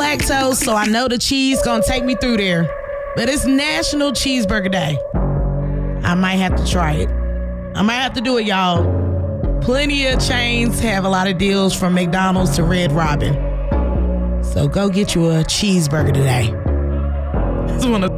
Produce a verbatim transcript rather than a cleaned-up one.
lactose, so I know the cheese gonna take me through there. But it's National Cheeseburger Day. I might have to try it. I might have to do it, y'all. Plenty of chains have a lot of deals from McDonald's to Red Robin. So go get you a cheeseburger today. This is one of